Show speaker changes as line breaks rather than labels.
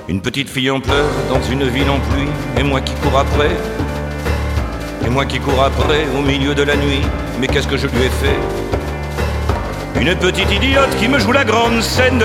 Une petite fille en pleurs dans une ville en pluie, et moi qui cours après, et moi qui cours après au milieu de la nuit. Mais qu'est-ce que je lui ai fait? Une petite idiote qui me joue la grande scène de